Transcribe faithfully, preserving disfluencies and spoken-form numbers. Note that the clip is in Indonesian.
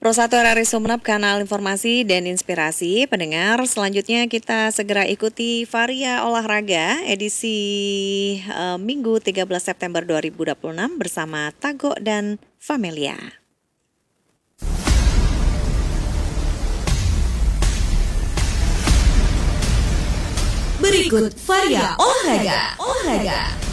Rosato R R I Sumeneb, kanal informasi dan inspirasi. Pendengar, selanjutnya kita segera ikuti Varia Olahraga edisi uh, Minggu tiga belas September dua ribu dua puluh enam bersama Tago dan Famelia. Berikut Varia Olahraga. Olahraga.